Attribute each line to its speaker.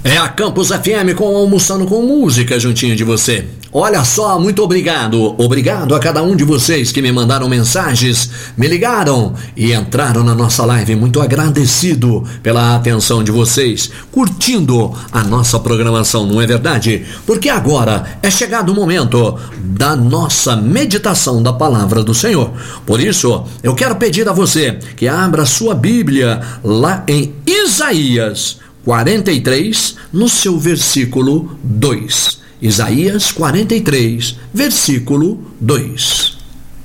Speaker 1: É a Campus FM com Almoçando com Música juntinho de você. Olha só, muito obrigado. Obrigado a cada um de vocês que me mandaram mensagens, me ligaram e entraram na nossa live. Muito agradecido pela atenção de vocês, curtindo a nossa programação, não é verdade? Porque agora é chegado o momento da nossa meditação da Palavra do Senhor. Por isso, eu quero pedir a você que abra sua Bíblia lá em Isaías 43, no seu versículo 2. Isaías 43, versículo 2.